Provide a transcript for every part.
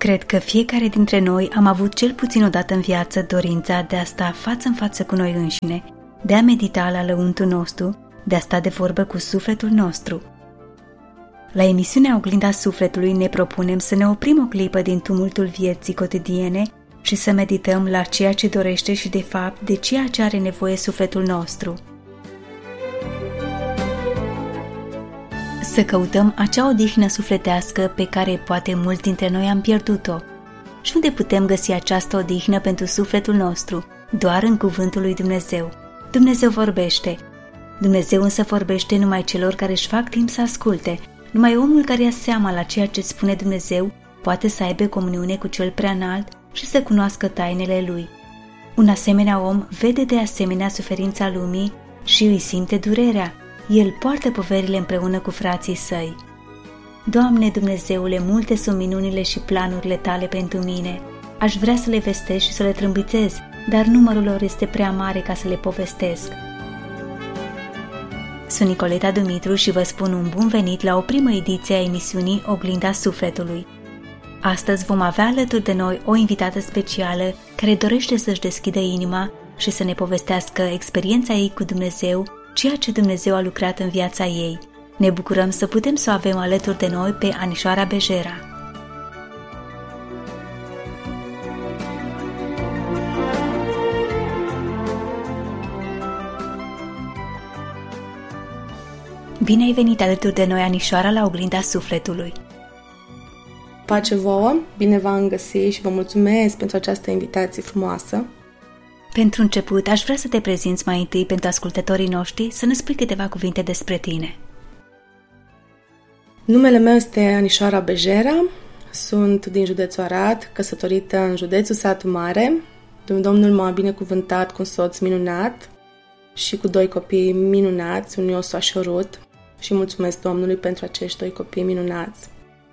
Cred că fiecare dintre noi am avut cel puțin o dată în viață dorința de a sta față în față cu noi înșine, de a medita la lăuntul nostru, de a sta de vorbă cu sufletul nostru. La emisiunea Oglinda Sufletului ne propunem să ne oprim o clipă din tumultul vieții cotidiene și să medităm la ceea ce dorește și de fapt de ceea ce are nevoie sufletul nostru. Să căutăm acea odihnă sufletească pe care poate mulți dintre noi am pierdut-o. Și unde putem găsi această odihnă pentru sufletul nostru? Doar în cuvântul lui Dumnezeu. Dumnezeu vorbește. Dumnezeu însă vorbește numai celor care își fac timp să asculte. Numai omul care ia seama la ceea ce spune Dumnezeu poate să aibă comuniune cu cel preanalt și să cunoască tainele lui. Un asemenea om vede de asemenea suferința lumii și îi simte durerea. El poartă poverile împreună cu frații săi. Doamne Dumnezeule, multe sunt minunile și planurile Tale pentru mine. Aș vrea să le vestesc și să le trâmbițez, dar numărul lor este prea mare ca să le povestesc. Sunt Nicoleta Dumitru și vă spun un bun venit la o primă ediție a emisiunii Oglinda Sufletului. Astăzi vom avea alături de noi o invitată specială care dorește să-și deschidă inima și să ne povestească experiența ei cu Dumnezeu, ceea ce Dumnezeu a lucrat în viața ei. Ne bucurăm să putem să o avem alături de noi pe Anișoara Bejera. Bine ai venit alături de noi, Anișoara, la Oglinda Sufletului. Pace vouă, bine v-am găsit și vă mulțumesc pentru această invitație frumoasă. Pentru început, aș vrea să te prezinți mai întâi pentru ascultătorii noștri, să ne spui câteva cuvinte despre tine. Numele meu este Anișoara Bejera, sunt din județul Arad, căsătorită în județul Satu Mare. Domnul m-a binecuvântat cu un soț minunat și cu 2 copii minunați, un Iosu și o Rut, și mulțumesc Domnului pentru acești 2 copii minunați.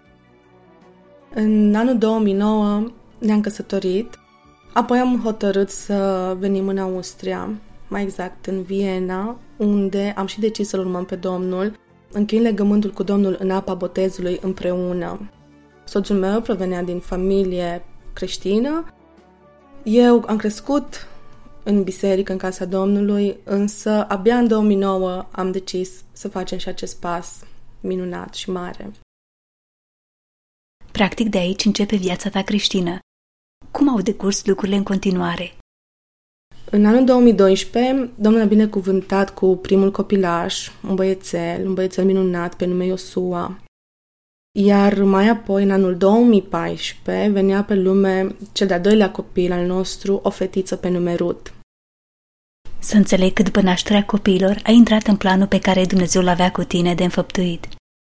În anul 2009 ne-am căsătorit, apoi am hotărât să venim în Austria, mai exact în Viena, unde am și decis să-L urmăm pe Domnul, încheiind legământul cu Domnul în apa botezului împreună. Soțul meu provenea din familie creștină. Eu am crescut în biserică, în casa Domnului, însă abia în 2009 am decis să facem și acest pas minunat și mare. Practic de aici începe viața ta creștină. Cum au decurs lucrurile în continuare? În anul 2012, Domnul a binecuvântat cu primul copilaș, un băiețel minunat pe nume Iosua. Iar mai apoi, în anul 2014, venea pe lume cel de-al 2-lea copil al nostru, o fetiță pe nume Rut. Să înțeleg că după nașterea copiilor ai intrat în planul pe care Dumnezeu l-avea cu tine de înfăptuit.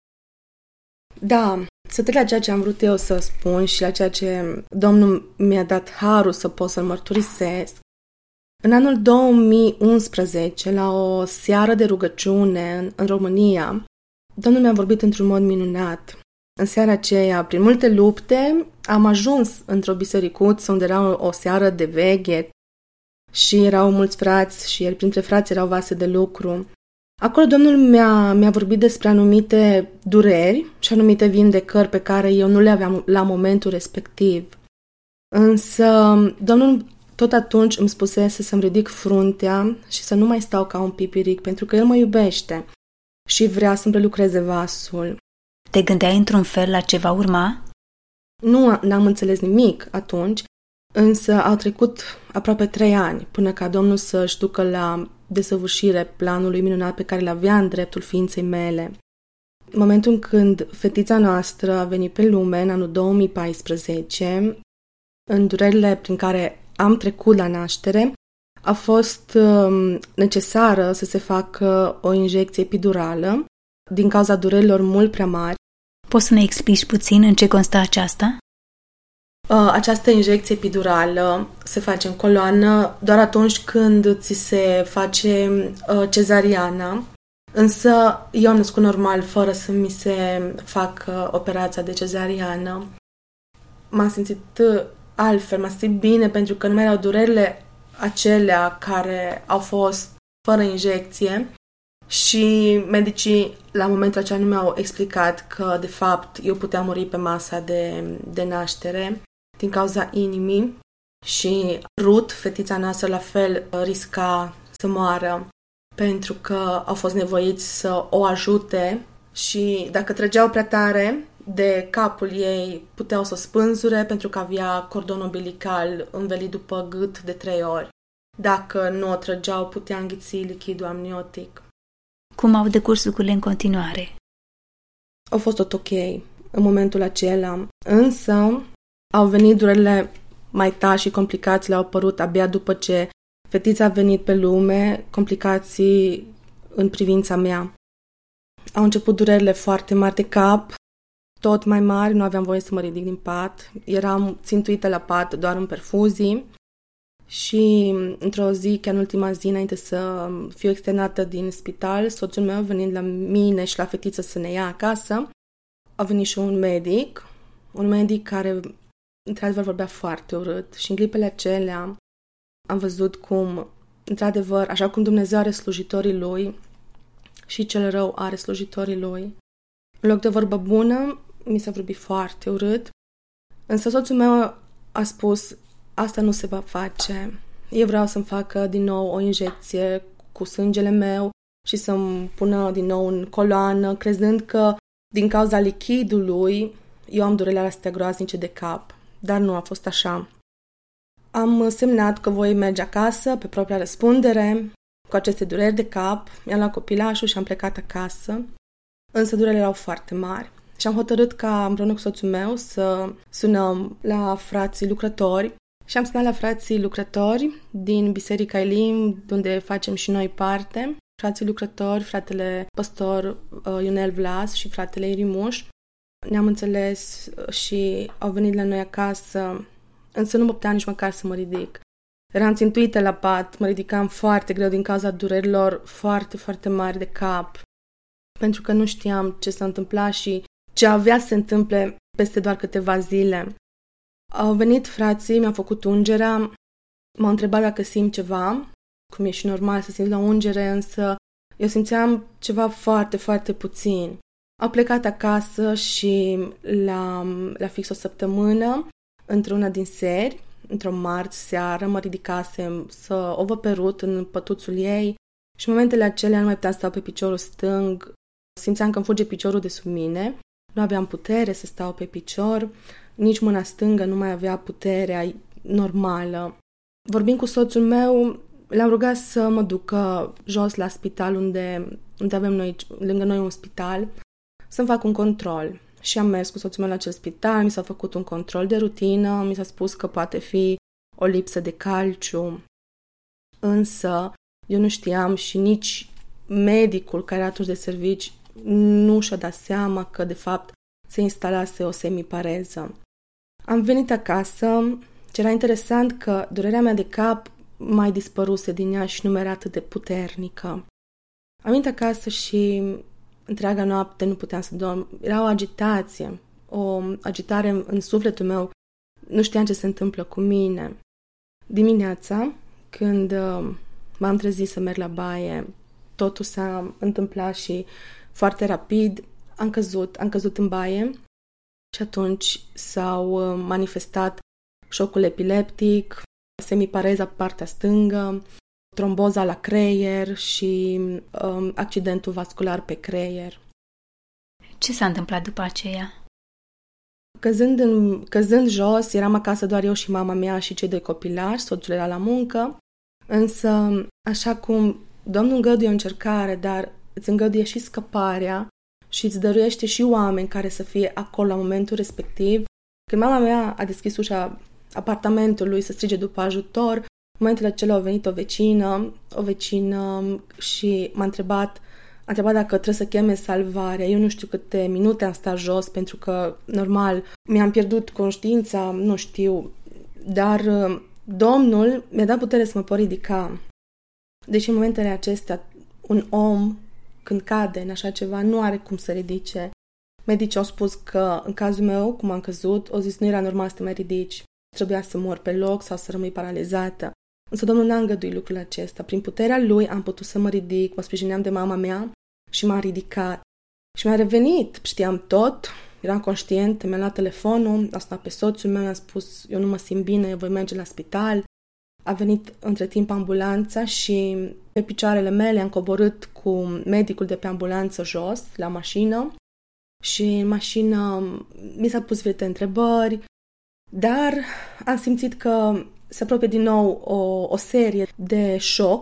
Da, să trec la ceea ce am vrut eu să spun și la ceea ce Domnul mi-a dat harul să pot să-L mărturisesc. În anul 2011, la o seară de rugăciune în România, Domnul mi-a vorbit într-un mod minunat. În seara aceea, prin multe lupte, am ajuns într-o bisericuță unde era o seară de veghe și erau mulți frați și printre frați erau vase de lucru. Acolo Domnul mi-a vorbit despre anumite dureri și anumite vindecări pe care eu nu le aveam la momentul respectiv. Însă Domnul tot atunci îmi spusese să-mi ridic fruntea și să nu mai stau ca un pipiric, pentru că El mă iubește și vrea să-mi prelucreze vasul. Te gândeai într-un fel la ce va urma? N-am înțeles nimic atunci, însă au trecut aproape 3 ani până ca Domnul să-și ducă la desăvârșire planului minunat pe care l-avea în dreptul ființei mele. În momentul în când fetița noastră a venit pe lume, în anul 2014, în durerile prin care am trecut la naștere, a fost necesară să se facă o injecție epidurală din cauza durerilor mult prea mari. Poți să ne explici puțin în ce constă aceasta? Această injecție epidurală se face în coloană doar atunci când ți se face cezariana, însă eu am născut normal fără să mi se facă operația de cezariană. M-am simțit altfel, m-am simțit bine pentru că nu mai erau durerile acelea care au fost fără injecție Și medicii la momentul acela nu mi-au explicat că, de fapt, eu puteam muri pe masa de naștere din cauza inimii și Ruth, fetița noastră, la fel risca să moară pentru că au fost nevoiți să o ajute și dacă trăgeau prea tare de capul ei, puteau să o spânzure pentru că avea cordon umbilical învelit după gât de 3 ori. Dacă nu o trăgeau, putea înghiți lichidul amniotic. Cum au decurs lucrurile în continuare? Au fost tot ok în momentul acela, însă au venit durerile mai tari și complicațiile au apărut abia după ce fetița a venit pe lume, complicații în privința mea. Au început durerile foarte mari de cap, tot mai mari, nu aveam voie să mă ridic din pat, eram țintuită la pat doar în perfuzii și într-o zi, chiar în ultima zi, înainte să fiu externată din spital, soțul meu venind la mine și la fetiță să ne ia acasă, a venit și un medic care într-adevăr vorbea foarte urât și în clipele acelea am văzut cum, într-adevăr, așa cum Dumnezeu are slujitorii Lui și cel rău are slujitorii Lui. În loc de vorbă bună, mi s-a vorbit foarte urât, însă soțul meu a spus, asta nu se va face. Eu vreau să-mi facă din nou o injecție cu sângele meu și să-mi pună din nou în coloană, crezând că din cauza lichidului eu am durerile astea groaznice de cap. Dar nu a fost așa. Am semnat că voi merge acasă pe propria răspundere cu aceste dureri de cap, mi-am luat copilașul și am plecat acasă, însă durerile erau foarte mari. Și am hotărât ca împreună cu soțul meu să sunăm la frații lucrători și am sunat la frații lucrători din Biserica Elim, unde facem și noi parte, frații lucrători, fratele păstor Ionel Vlas și fratele Irimuș. Ne-am înțeles și au venit la noi acasă, însă nu mă puteam nici măcar să mă ridic. Eram țintuită la pat, mă ridicam foarte greu din cauza durerilor foarte, foarte mari de cap, pentru că nu știam ce s-a întâmplat și ce avea să se întâmple peste doar câteva zile. Au venit frații, mi-au făcut ungerea, m-au întrebat dacă simt ceva, cum e și normal să simți la ungere, însă eu simțeam ceva foarte, foarte puțin. Au plecat acasă și la fix o săptămână, într-una din seri, într-o marți seară, mă ridicasem să o văd pe Ruth în pătuțul ei și în momentele acelea nu mai puteam să stau pe piciorul stâng, simțeam că îmi fuge piciorul de sub mine, nu aveam putere să stau pe picior, nici mâna stângă nu mai avea puterea normală. Vorbind cu soțul meu, l-am rugat să mă ducă jos la spital unde avem noi, lângă noi un spital, să-mi fac un control. Și am mers cu soțul meu la acel spital, mi s-a făcut un control de rutină, mi s-a spus că poate fi o lipsă de calciu. Însă, eu nu știam și nici medicul care era atunci de servici nu și-a dat seama că, de fapt, se instalase o semipareză. Am venit acasă și era interesant că durerea mea de cap mai dispăruse din ea și nu mai era atât de puternică. Am venit acasă și întreaga noapte nu puteam să dorm. Era o agitare în sufletul meu. Nu știam ce se întâmplă cu mine. Dimineața, când m-am trezit să merg la baie, totul s-a întâmplat și foarte rapid am căzut în baie și atunci s-au manifestat șocul epileptic, semipareza pe partea stângă, tromboza la creier și accidentul vascular pe creier. Ce s-a întâmplat după aceea? Căzând jos, eram acasă doar eu și mama mea și cei 2 copilași, soțul era la muncă, însă, așa cum Domnul îngăduie o încercare, dar îți îngăduie și scăparea și îți dăruiește și oameni care să fie acolo la momentul respectiv. Când mama mea a deschis ușa apartamentului să strige după ajutor, în momentul acela a venit o vecină și m-a întrebat dacă trebuie să cheme salvarea. Eu nu știu câte minute am stat jos, pentru că, normal, mi-am pierdut conștiința, nu știu, dar Domnul mi-a dat putere să mă pot ridica. Deși în momentele acestea, un om, când cade în așa ceva, nu are cum să ridice. Medicii au spus că, în cazul meu, cum am căzut, au zis nu era normal să te mai ridici. Trebuia să mor pe loc sau să rămâi paralizată. Însă Domnul n-a îngăduit lucrul acesta. Prin puterea Lui am putut să mă ridic, mă sprijineam de mama mea și m-a ridicat. Și mi-a revenit, știam tot, eram conștient, mi-a luat telefonul, a sunat pe soțul meu, mi-a spus, eu nu mă simt bine, eu voi merge la spital. A venit între timp ambulanța și pe picioarele mele am coborât cu medicul de pe ambulanță jos, la mașină. Și în mașină mi s-a pus multe întrebări, dar am simțit că se apropie din nou o serie de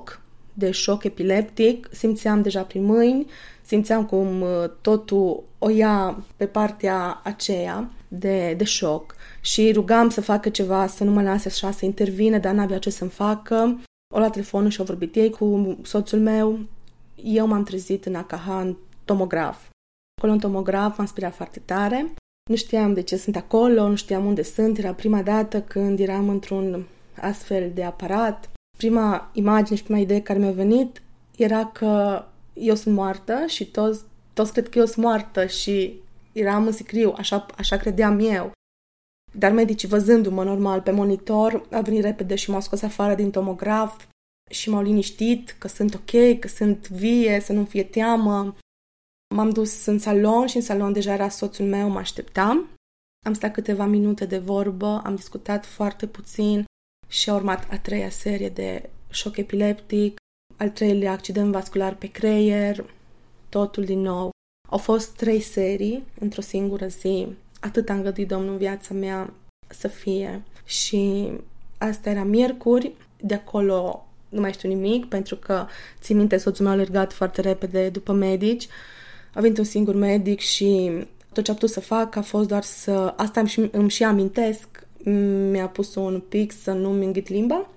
șoc epileptic. Simțeam deja prin mâini, simțeam cum totul o ia pe partea aceea de șoc și rugam să facă ceva, să nu mă lase așa, să intervine, dar n-avea ce să-mi facă. O luat telefonul și au vorbit ei cu soțul meu. Eu m-am trezit în AKH, în tomograf. Acolo în tomograf m-am speriat foarte tare. Nu știam de ce sunt acolo, nu știam unde sunt. Era prima dată când eram într-un astfel de aparat. Prima imagine și prima idee care mi-a venit era că eu sunt moartă și toți cred că eu sunt moartă și eram în sicriu, așa credeam eu. Dar medicii, văzându-mă normal pe monitor, au venit repede și m-au scos afară din tomograf și m-au liniștit că sunt ok, că sunt vie, să nu fie teamă. M-am dus în salon și în salon deja era soțul meu, mă așteptam. Am stat câteva minute de vorbă, am discutat foarte puțin și a urmat a treia serie de șoc epileptic, al treilea accident vascular pe creier, totul din nou. Au fost 3 serii într-o singură zi. Atât a îngăduit Domnul în viața mea să fie. Și asta era miercuri, de acolo nu mai știu nimic, pentru că, țin minte, soțul meu a alergat foarte repede după medici. A venit un singur medic și tot ce a putut să fac a fost doar să... Asta îmi și amintesc, mi-a pus un pic să nu-mi înghit limba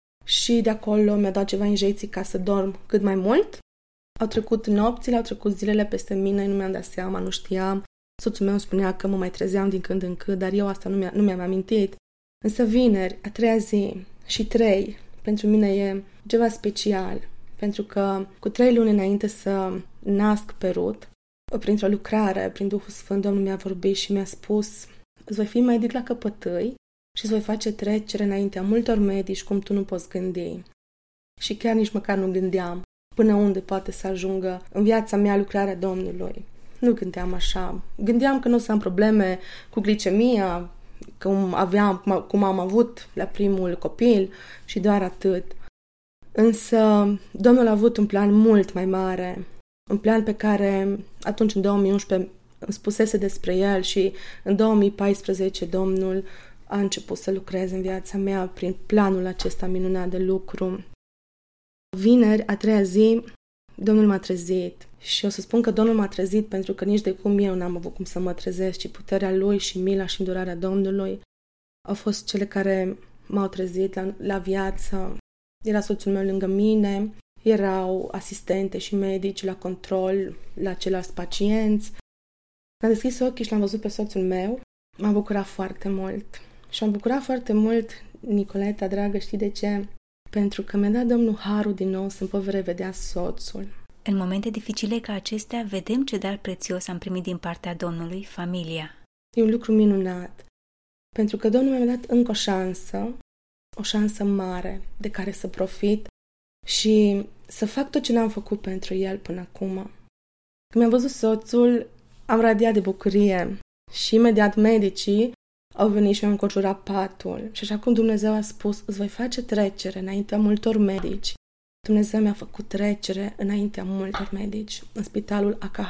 și de acolo mi-a dat ceva injecții ca să dorm cât mai mult. Au trecut nopțile, au trecut zilele peste mine, nu mi-am dat seama, nu știam. Soțul meu spunea că mă mai trezeam din când în când, dar eu asta nu mi-am amintit. Însă vineri, a treia zi și 3, pentru mine e ceva special, pentru că cu 3 luni înainte să nasc pe Ruth, printr-o lucrare, prin Duhul Sfânt, Domnul mi-a vorbit și mi-a spus: îți voi fi medic la căpătâi și îți voi face trecere înaintea multor medici cum tu nu poți gândi. Și chiar nici măcar nu gândeam până unde poate să ajungă în viața mea lucrarea Domnului. Nu gândeam așa. Gândeam că nu o să am probleme cu glicemia, cum am avut la primul copil și doar atât. Însă Domnul a avut un plan mult mai mare, un plan pe care atunci în 2011 îmi spusese despre el și în 2014 Domnul a început să lucreze în viața mea prin planul acesta minunat de lucru. Vineri, a treia zi, Domnul m-a trezit și o să spun că Domnul m-a trezit pentru că nici de cum eu n-am avut cum să mă trezesc, ci puterea Lui și mila și îndurarea Domnului au fost cele care m-au trezit la viață. Era soțul meu lângă mine, erau asistente și medici la control la ceilalți pacienți. Am deschis ochii și l-am văzut pe soțul meu. M-am bucurat foarte mult. Și m-am bucurat foarte mult, Nicoleta, dragă, știi de ce? Pentru că mi-a dat Domnul harul din nou să-mi pot revedea soțul. În momente dificile ca acestea, vedem ce dar prețios am primit din partea Domnului, familia. E un lucru minunat. Pentru că Domnul mi-a dat încă o șansă mare de care să profit și să fac tot ce n-am făcut pentru el până acum. Când mi-am văzut soțul, am radiat de bucurie și imediat medicii au venit și mi-au înconjurat patul. Și așa cum Dumnezeu a spus, îți voi face trecere înaintea multor medici. Dumnezeu mi-a făcut trecere înaintea multor medici în spitalul AKH.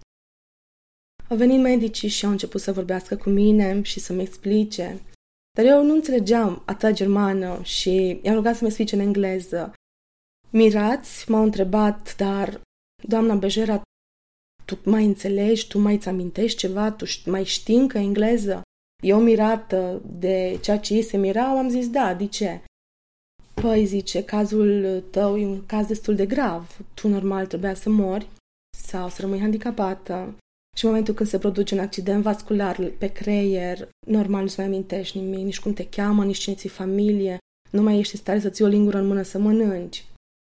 Au venit medicii și au început să vorbească cu mine și să-mi explice. Dar eu nu înțelegeam atât germană și i-am rugat să-mi explice în engleză. Mirați, m-au întrebat, dar, doamna Bejera, tu mai înțelegi, tu mai îți amintești ceva, tu mai știi încă engleză? Eu mirată de ceea ce ei se mirau, am zis da, de ce? Păi, zice, cazul tău e un caz destul de grav. Tu normal trebuia să mori sau să rămâi handicapată. Și în momentul când se produce un accident vascular pe creier, normal nu-ți mai amintești nimic, nici cum te cheamă, nici cine ți-i familie, nu mai ești în stare să ții o lingură în mână să mănânci.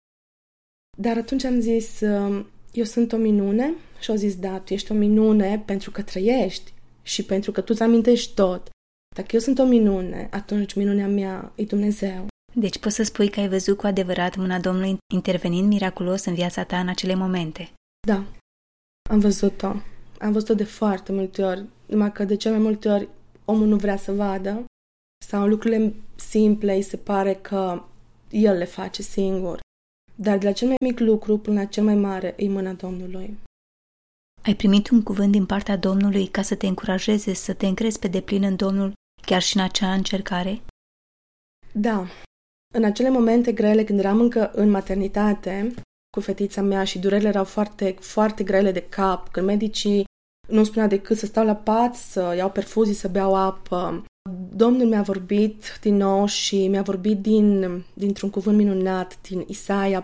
Dar atunci am zis, eu sunt o minune? Și au zis, da, tu ești o minune pentru că trăiești și pentru că tu îți amintești tot. Dacă eu sunt o minune, atunci minunea mea e Dumnezeu. Deci poți să spui că ai văzut cu adevărat mâna Domnului intervenind miraculos în viața ta în acele momente. Da, am văzut-o. Am văzut-o de foarte multe ori, numai că de cele mai multe ori omul nu vrea să vadă sau lucrurile simple îi se pare că el le face singur. Dar de la cel mai mic lucru până la cel mai mare e mâna Domnului. Ai primit un cuvânt din partea Domnului ca să te încurajeze să te încrezi pe deplin în Domnul chiar și în acea încercare? Da. În acele momente grele, când eram încă în maternitate cu fetița mea și durerile erau foarte, foarte grele de cap, când medicii nu spuneau decât să stau la pat, să iau perfuzii, să beau apă, Domnul mi-a vorbit din nou și mi-a vorbit dintr-un cuvânt minunat din Isaia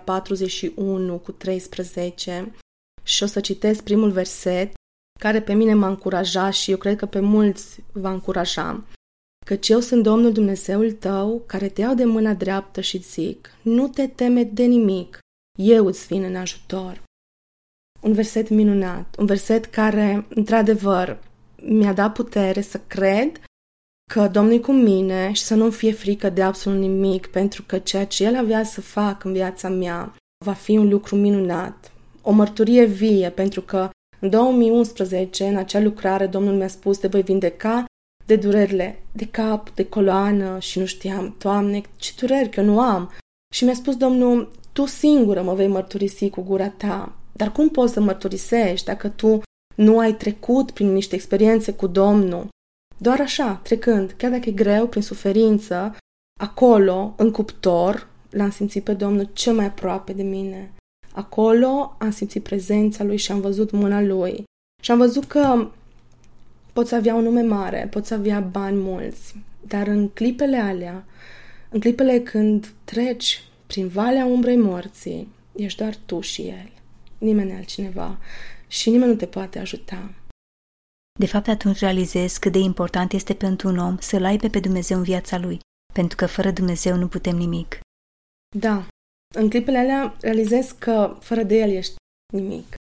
41:13 și o să citesc primul verset care pe mine m-a încurajat și eu cred că pe mulți va încuraja. Căci eu sunt Domnul Dumnezeul tău, care te iau de mâna dreaptă și zic, nu te teme de nimic, eu îți vin în ajutor. Un verset minunat, un verset care, într-adevăr, mi-a dat putere să cred că Domnul e cu mine și să nu-mi fie frică de absolut nimic, pentru că ceea ce El avea să fac în viața mea va fi un lucru minunat, o mărturie vie, pentru că în 2011, în acea lucrare, Domnul mi-a spus, te voi vindeca de durerile de cap, de coloană și nu știam, Doamne, ce dureri, că nu am. Și mi-a spus Domnul, tu singură mă vei mărturisi cu gura ta, dar cum poți să mărturisești dacă tu nu ai trecut prin niște experiențe cu Domnul? Doar așa, trecând, chiar dacă e greu, prin suferință, acolo, în cuptor, l-am simțit pe Domnul cel mai aproape de mine. Acolo am simțit prezența Lui și am văzut mâna Lui. Și am văzut că poți avea un nume mare, poți avea bani mulți, dar în clipele alea, în clipele când treci prin valea umbrei morții, ești doar tu și El, nimeni altcineva și nimeni nu te poate ajuta. De fapt, atunci realizezi cât de important este pentru un om să-L aibă pe Dumnezeu în viața lui, pentru că fără Dumnezeu nu putem nimic. Da, în clipele alea realizezi că fără de El ești nimic.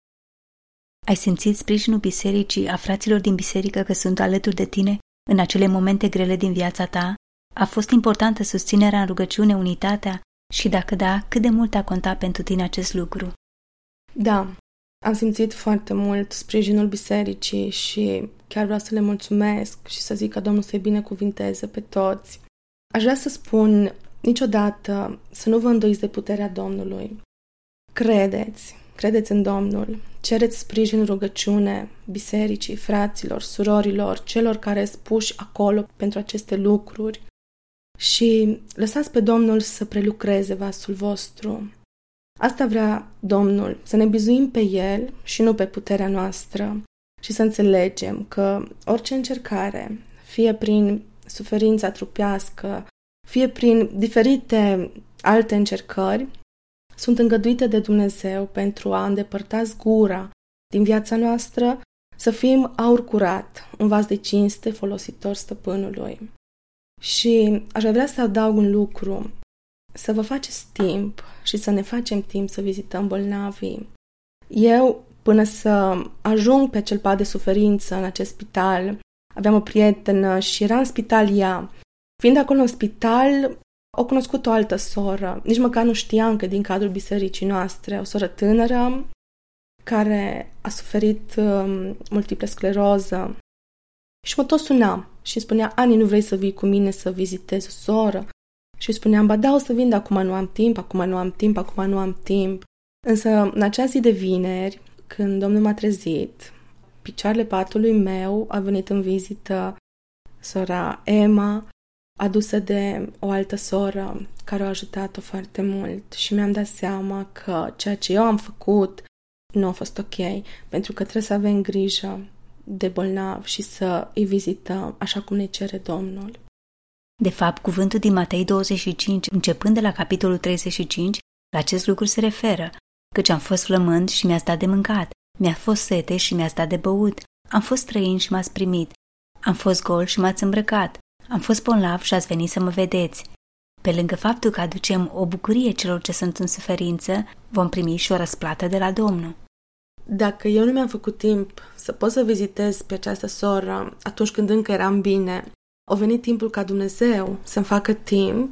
Ai simțit sprijinul bisericii, a fraților din biserică că sunt alături de tine în acele momente grele din viața ta? A fost importantă susținerea în rugăciune, unitatea? Și dacă da, cât de mult a contat pentru tine acest lucru? Da, am simțit foarte mult sprijinul bisericii și chiar vreau să le mulțumesc și să zic că Domnul să-i binecuvinteze pe toți. Aș vrea să spun niciodată să nu vă îndoiți de puterea Domnului. Credeți în Domnul, cereți sprijin, rugăciune bisericii, fraților, surorilor, celor care sunt puși acolo pentru aceste lucruri și lăsați pe Domnul să prelucreze vasul vostru. Asta vrea Domnul, să ne bizuim pe El și nu pe puterea noastră și să înțelegem că orice încercare, fie prin suferința trupească, fie prin diferite alte încercări, sunt îngăduite de Dumnezeu pentru a îndepărta zgura din viața noastră, să fim aur curat, un vas de cinste folositor stăpânului. Și aș vrea să adaug un lucru, să vă faceți timp și să ne facem timp să vizităm bolnavii. Eu, până să ajung pe acel pat de suferință în acest spital, aveam o prietenă și era în spital ea. Fiind acolo în spital, o cunoscut o altă soră, nici măcar nu știa încă din cadrul bisericii noastre, o soră tânără care a suferit multiple scleroză și mă tot suna și îmi spunea, Ani, nu vrei să vii cu mine să vizitezi o soră? Și îi spuneam, ba da, o să vin, dar acum nu am timp. Însă, în acea zi de vineri, când Domnul m-a trezit, picioarele patului meu a venit în vizită sora Emma, adusă de o altă soră care a ajutat-o foarte mult și mi-am dat seama că ceea ce eu am făcut nu a fost ok, pentru că trebuie să avem grijă de bolnav și să îi vizităm așa cum ne cere Domnul. De fapt, cuvântul din Matei 25, începând de la capitolul 35, la acest lucru se referă, căci am fost flămând și mi-ați dat de mâncat, mi-a fost sete și mi-ați dat de băut, am fost străin și m-ați primit, am fost gol și m-ați îmbrăcat, am fost bolnav și ați venit să mă vedeți. Pe lângă faptul că aducem o bucurie celor ce sunt în suferință, vom primi și o răsplată de la Domnul. Dacă eu nu mi-am făcut timp să pot să vizitez pe această soră atunci când încă eram bine, a venit timpul ca Dumnezeu să-mi facă timp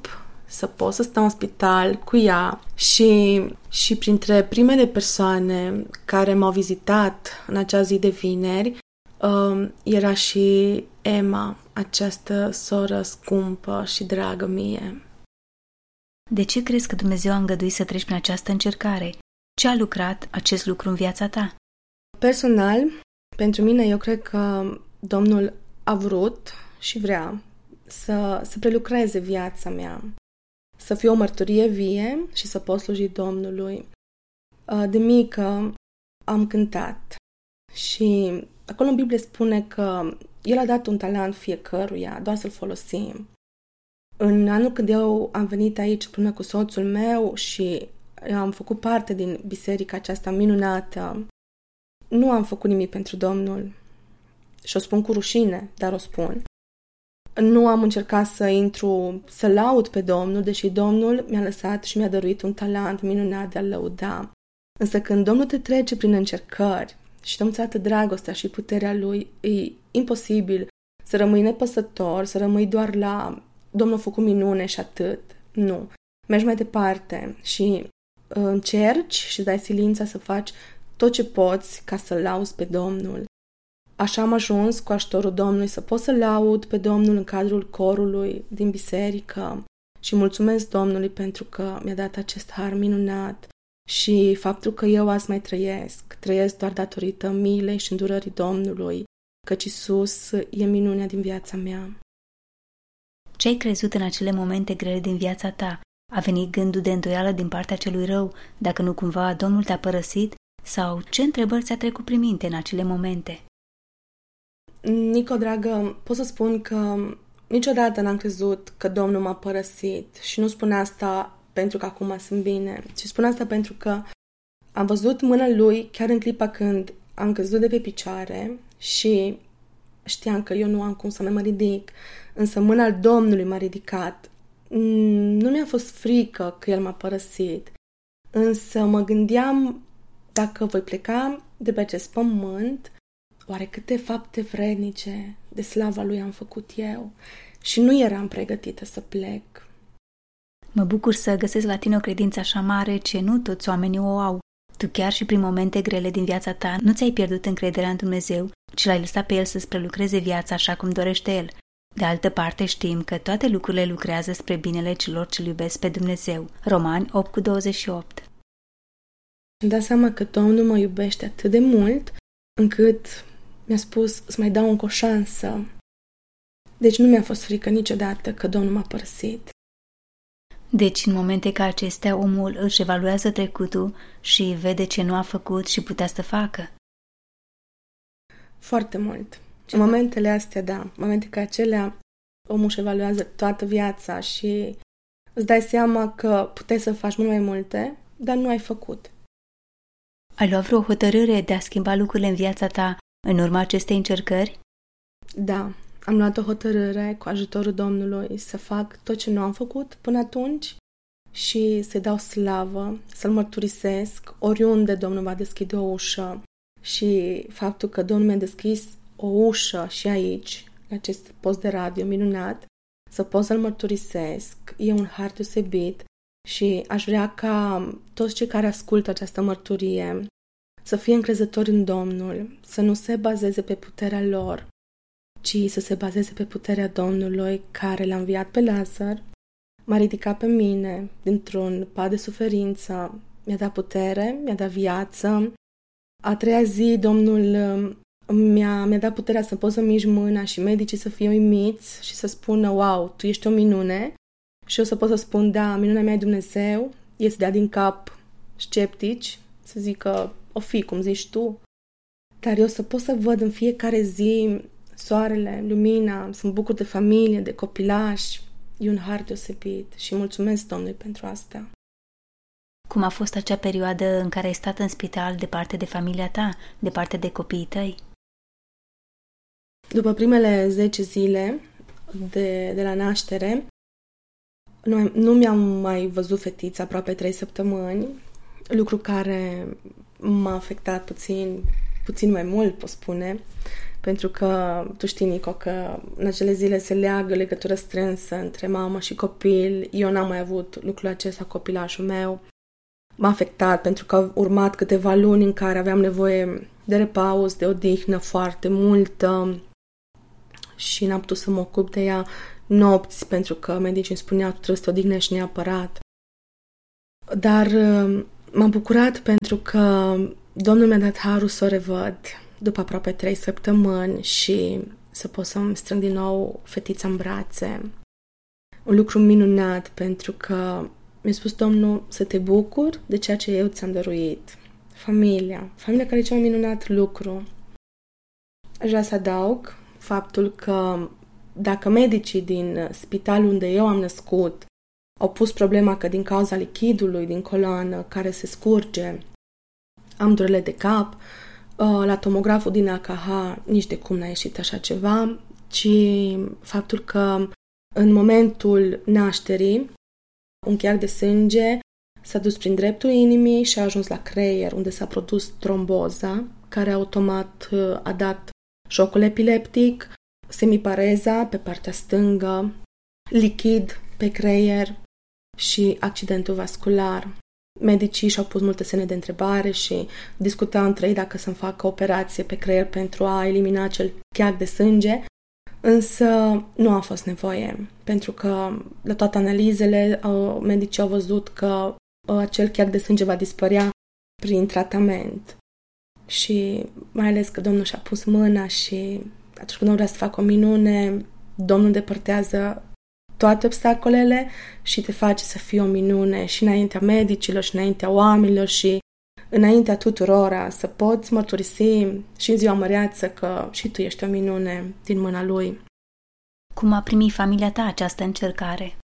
să pot să stau în spital cu ea și printre primele persoane care m-au vizitat în acea zi de vineri era și Emma, această soră scumpă și dragă mie. De ce crezi că Dumnezeu a îngăduit să treci prin această încercare? Ce a lucrat acest lucru în viața ta? Personal, pentru mine, eu cred că Domnul a vrut și vrea să prelucreze viața mea, să fie o mărturie vie și să pot sluji Domnului. De mică am cântat și acolo în Biblie spune că El a dat un talent fiecăruia, doar să-l folosim. În anul când eu am venit aici împreună cu soțul meu și am făcut parte din biserica aceasta minunată, nu am făcut nimic pentru Domnul. Și o spun cu rușine, dar o spun. Nu am încercat să laud pe Domnul, deși Domnul mi-a lăsat și mi-a dăruit un talent minunat de a-L lăuda. Însă când Domnul te trece prin încercări și Domnul îți arată dragostea și puterea Lui, e imposibil să rămâi nepăsător, să rămâi doar la Domnul a făcut minune și atât. Nu. Mergi mai departe și încerci și dai silința să faci tot ce poți ca să lauzi pe Domnul. Așa am ajuns cu ajutorul Domnului să pot să laud pe Domnul în cadrul corului din biserică și mulțumesc Domnului pentru că mi-a dat acest har minunat și faptul că eu azi mai trăiesc doar datorită milei și îndurării Domnului, căci Iisus e minunea din viața mea. Ce ai crezut în acele momente grele din viața ta? A venit gândul de îndoială din partea celui rău, dacă nu cumva Domnul te-a părăsit? Sau ce întrebări ți-a trecut prin minte în acele momente? Nico, dragă, pot să spun că niciodată n-am crezut că Domnul m-a părăsit și nu spun asta pentru că acum sunt bine, ci spun asta pentru că am văzut mâna Lui chiar în clipa când am căzut de pe picioare și știam că eu nu am cum să mă ridic, însă mâna Domnului m-a ridicat. Nu mi-a fost frică că El m-a părăsit, însă mă gândeam dacă voi pleca de pe acest pământ, oare câte fapte vrednice de slava Lui am făcut eu? Și nu eram pregătită să plec. Mă bucur să găsesc la tine o credință așa mare ce nu toți oamenii o au. Tu chiar și prin momente grele din viața ta nu ți-ai pierdut încrederea în Dumnezeu, ci L-ai lăsat pe El să-ți prelucreze viața așa cum dorește El. De altă parte știm că toate lucrurile lucrează spre binele celor ce iubesc pe Dumnezeu. Romani 8:28. Îmi dau seama că Domnul mă iubește atât de mult încât mi-a spus să mai dau încă o șansă. Deci nu mi-a fost frică niciodată că Domnul m-a părăsit. Deci, în momente ca acestea, omul își evaluează trecutul și vede ce nu a făcut și putea să facă. Foarte mult. În momentele astea, da. În momente ca acelea, omul își evaluează toată viața și îți dai seama că puteai să faci mult mai multe, dar nu ai făcut. Ai luat vreo hotărâre de a schimba lucrurile în viața ta în urma acestei încercări? Da, am luat o hotărâre cu ajutorul Domnului să fac tot ce nu am făcut până atunci și să-i dau slavă, să-L mărturisesc oriunde Domnul va deschide o ușă. Și faptul că Domnul mi-a deschis o ușă și aici, la acest post de radio minunat, să pot să-L mărturisesc, e un har deosebit și aș vrea ca toți cei care ascultă această mărturie să fie încrezători în Domnul, să nu se bazeze pe puterea lor, ci să se bazeze pe puterea Domnului care l-a înviat pe Lazar, m-a ridicat pe mine dintr-un pat de suferință, mi-a dat putere, mi-a dat viață. A treia zi Domnul mi-a dat puterea să pot să mișc mâna și medicii să fie uimiți și să spună, wow, tu ești o minune. Și eu să pot să spun, da, minunea mea e Dumnezeu, e să dea din cap sceptici, să zică, o fi, cum zici tu. Dar eu să pot să văd în fiecare zi soarele, lumina, să mă bucur de familie, de copilași, e un har deosebit și mulțumesc Domnului pentru asta. Cum a fost acea perioadă în care ai stat în spital departe de familia ta, departe de copiii tăi? După primele 10 zile de la naștere, nu mi-am mai văzut fetița aproape 3 săptămâni, lucru care m-a afectat puțin mai mult, pot spune, pentru că tu știi, Nico, că în acele zile se leagă legătură strânsă între mamă și copil. Eu n-am mai avut lucrul acesta, copilașul meu. M-a afectat pentru că au urmat câteva luni în care aveam nevoie de repaus, de odihnă foarte multă și n-am putut să mă ocup de ea nopți, pentru că medicii îmi spuneau, tu trebuie să te odihnești neapărat. Dar m-am bucurat pentru că Domnul mi-a dat harul să o revăd după aproape 3 săptămâni și să pot să-mi strâng din nou fetița în brațe. Un lucru minunat, pentru că mi-a spus Domnul să te bucuri de ceea ce eu ți-am dăruit. Familia care e cel mai minunat lucru. Aș vrea să adaug faptul că dacă medicii din spitalul unde eu am născut au pus problema că din cauza lichidului din coloană care se scurge am durere de cap, la tomograful din AKH nici de cum n-a ieșit așa ceva, ci faptul că în momentul nașterii un cheag de sânge s-a dus prin dreptul inimii și a ajuns la creier, unde s-a produs tromboza, care automat a dat șocul epileptic, semipareza pe partea stângă, lichid pe creier și accidentul vascular. Medicii și-au pus multe semne de întrebare și discutau între ei dacă să-mi facă operație pe creier pentru a elimina acel cheag de sânge, însă nu a fost nevoie, pentru că la toate analizele medicii au văzut că acel cheag de sânge va dispărea prin tratament. Și mai ales că Domnul și-a pus mâna și atunci când vrea să facă o minune, Domnul îndepărtează toate obstacolele și te face să fii o minune și înaintea medicilor și înaintea oamenilor și înaintea tuturora, să poți mărturisi și în ziua măreață că și tu ești o minune din mâna Lui. Cum a primit familia ta această încercare?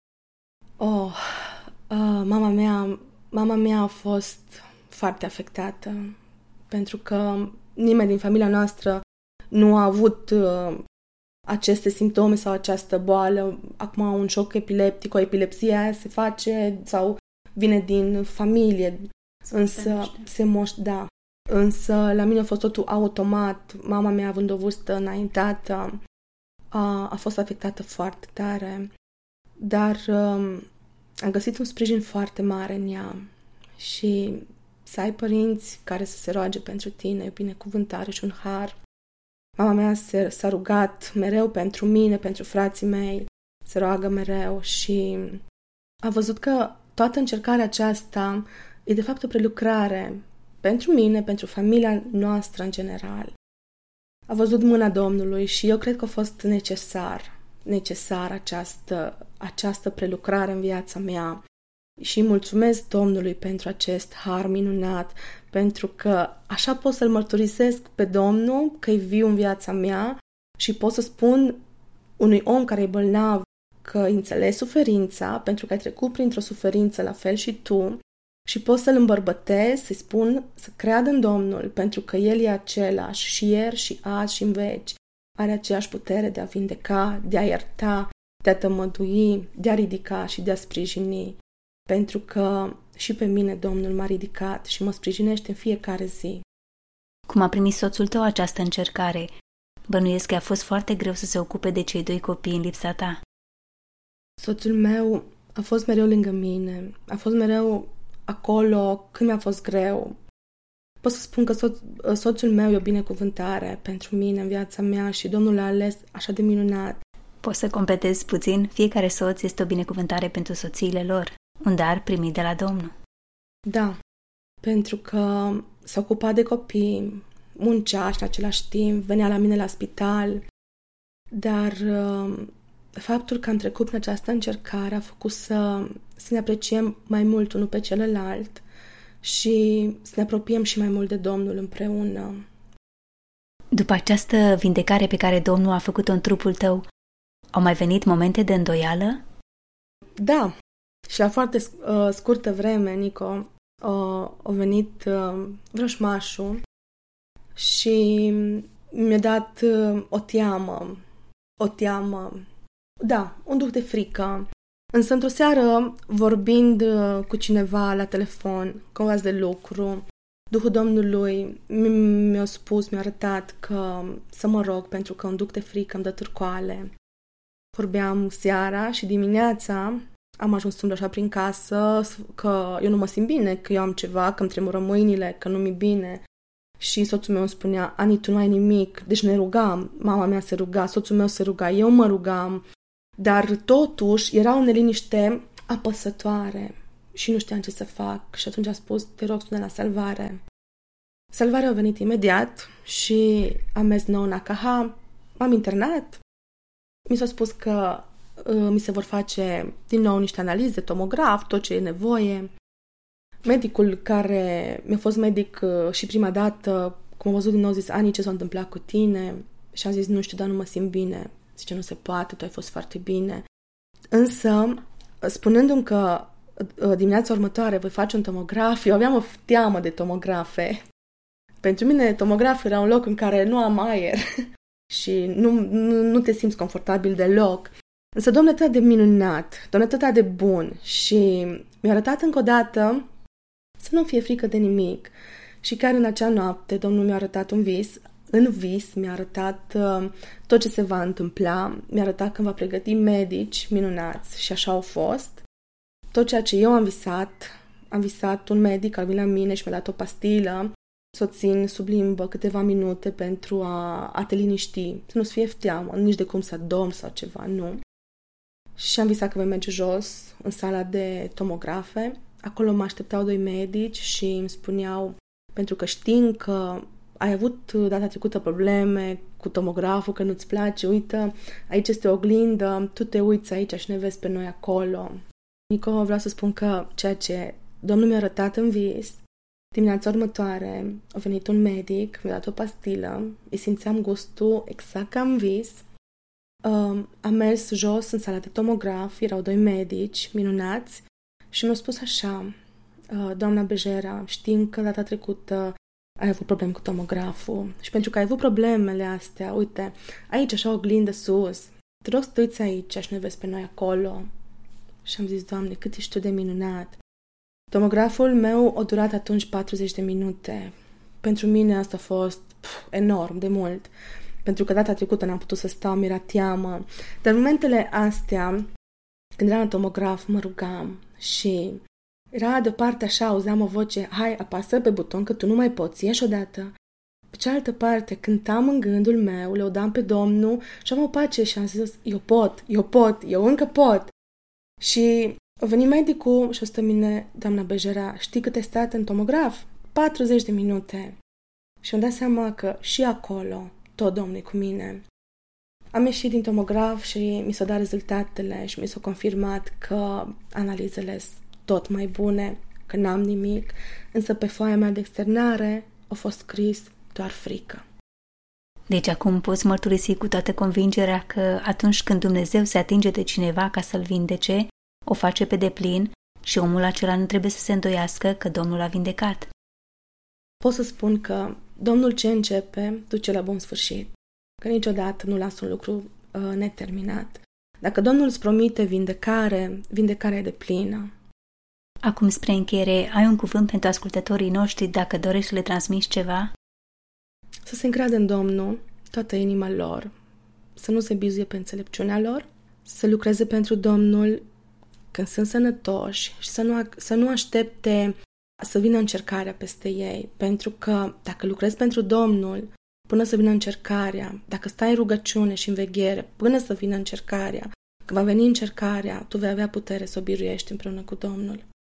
Mama mea a fost foarte afectată, pentru că nimeni din familia noastră nu a avut aceste simptome sau această boală. Acum un șoc epileptic, o epilepsie aia se face sau vine din familie, însă da. Însă la mine a fost totul automat. Mama mea, având o vârstă înaintată, a fost afectată foarte tare, dar am găsit un sprijin foarte mare în ea și să ai părinți care să se roage pentru tine, o binecuvântare și un har. Mama mea s-a rugat mereu pentru mine, pentru frații mei, se roagă mereu și a văzut că toată încercarea aceasta e de fapt o prelucrare pentru mine, pentru familia noastră în general. A văzut mâna Domnului și eu cred că a fost necesar această prelucrare în viața mea. Și mulțumesc Domnului pentru acest har minunat, pentru că așa pot să-L mărturisesc pe Domnul că e viu în viața mea și pot să spun unui om care e bolnav că înțelegi suferința, pentru că ai trecut printr-o suferință la fel și tu, și pot să-L îmbărbătez, să-i spun să creadă în Domnul, pentru că El e același și ieri și azi și în veci. Are aceeași putere de a vindeca, de a ierta, de a tămădui, de a ridica și de a sprijini. Pentru că și pe mine Domnul m-a ridicat și mă sprijinește în fiecare zi. Cum a primit soțul tău această încercare? Bănuiesc că a fost foarte greu să se ocupe de cei 2 copii în lipsa ta. Soțul meu a fost mereu lângă mine, a fost mereu acolo când mi-a fost greu. Pot să spun că soțul meu e o binecuvântare pentru mine în viața mea și Domnul l-a ales așa de minunat. Poți să completezi puțin? Fiecare soț este o binecuvântare pentru soțiile lor. Un dar primit de la Domnul. Da, pentru că s-a ocupat de copii, muncea și în același timp venea la mine la spital, dar faptul că am trecut prin această încercare a făcut să ne apreciem mai mult unul pe celălalt și să ne apropiem și mai mult de Domnul împreună. După această vindecare pe care Domnul a făcut-o în trupul tău, au mai venit momente de îndoială? Da. Și la foarte scurtă vreme, Nico, a venit vrăjmașul și mi-a dat o teamă, da, un duh de frică. Însă într-o seară, vorbind cu cineva la telefon, cu un de lucru, Duhul Domnului mi-a spus, mi-a arătat că să mă rog pentru că îmi duc de frică, îmi dă târcoale. Vorbeam seara și dimineața am ajuns așa prin casă că eu nu mă simt bine, că eu am ceva, că îmi tremură mâinile, că nu mi-e bine. Și soțul meu îmi spunea, Ani, tu nu ai nimic. Deci ne rugam, mama mea se ruga, soțul meu se ruga, eu mă rugam. Dar totuși era o neliniște apăsătoare și nu știam ce să fac. Și atunci a spus, te rog, sună la salvare. Salvarea a venit imediat și am mers nou în AKH, m-am internat. Mi s-a spus că mi se vor face din nou niște analize, tomograf, tot ce e nevoie. Medicul care mi-a fost medic și prima dată, cum am văzut din nou, zis, Ani, ce s-a întâmplat cu tine? Și am zis, nu știu, dar nu mă simt bine. Zice, nu se poate, tu ai fost foarte bine. Însă, spunându-mi că dimineața următoare voi face un tomograf, eu aveam o teamă de tomografe. Pentru mine, tomograful era un loc în care nu am aer și nu te simți confortabil deloc. Însă Domnul e atât de minunat, Domnul e atât de bun și mi-a arătat încă o dată să nu fie frică de nimic. Și chiar în acea noapte Domnul mi-a arătat un vis. În vis mi-a arătat tot ce se va întâmpla, mi-a arătat că va pregăti medici minunați și așa au fost. Tot ceea ce eu am visat un medic, a venit la mine și mi-a dat o pastilă să o țin sub limbă câteva minute pentru a te liniști, să nu-ți fie teamă, nici de cum să dormi sau ceva, nu. Și am visat că voi merge jos în sala de tomografe. Acolo mă așteptau 2 medici și îmi spuneau, pentru că știm că ai avut data trecută probleme cu tomograful, că nu-ți place, uită, aici este o oglindă, tu te uiți aici și ne vezi pe noi acolo. Nico, vreau să spun că ceea ce Domnul mi-a arătat în vis, dimineața următoare a venit un medic, mi-a dat o pastilă, îi simțeam gustul exact ca în vis. Am mers jos în sala de tomograf, erau 2 medici minunați și mi-au spus așa, doamna Bejera, știm că data trecută ai avut probleme cu tomograful și pentru că ai avut problemele astea, uite, aici așa o oglindă sus, te rog să te uiți aici și ne vezi pe noi acolo. Și am zis, Doamne, cât ești tu de minunat. Tomograful meu a durat atunci 40 de minute. Pentru mine asta a fost enorm de mult, pentru că data trecută n-am putut să stau, mi-era teamă. Dar în momentele astea, când eram la tomograf, mă rugam și era deoparte așa, auzeam o voce, hai, apasă pe buton că tu nu mai poți, ieși odată. Pe cealaltă parte, cântam în gândul meu, le odam pe Domnul și am o pace și am zis, eu încă pot. Și a venit medicul și o stă mine, doamna Bejera, știi cât ai stat în tomograf? 40 de minute. Și am dat seama că și acolo tot Domnul e cu mine. Am ieșit din tomograf și mi s-au dat rezultatele și mi s-a confirmat că analizele sunt tot mai bune, că n-am nimic, însă pe foaia mea de externare a fost scris doar frică. Deci acum poți mărturisi cu toată convingerea că atunci când Dumnezeu se atinge de cineva ca să-l vindece, o face pe deplin și omul acela nu trebuie să se îndoiască că Domnul l-a vindecat. Pot să spun că Domnul ce începe, duce la bun sfârșit, că niciodată nu lasă un lucru neterminat. Dacă Domnul îți promite vindecare, vindecarea e deplină. Acum, spre încheiere, ai un cuvânt pentru ascultătorii noștri dacă dorești să le transmiți ceva? Să se încreadă în Domnul toată inima lor, să nu se bizuie pe înțelepciunea lor, să lucreze pentru Domnul când sunt sănătoși și să nu aștepte să vină încercarea peste ei, pentru că dacă lucrezi pentru Domnul până să vină încercarea, dacă stai în rugăciune și în veghere până să vină încercarea, când va veni încercarea, tu vei avea putere să o biruiești împreună cu Domnul.